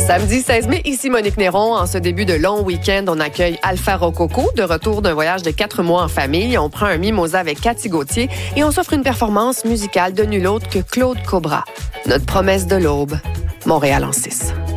Samedi 16 mai, ici Monique Néron. En ce début de long week-end, on accueille Alpha Rococo, de retour d'un voyage de 4 mois en famille. On prend un mimosa avec Cathy Gauthier et on s'offre une performance musicale de nul autre que Claude Cobra. Notre promesse de l'aube, Montréal en 6.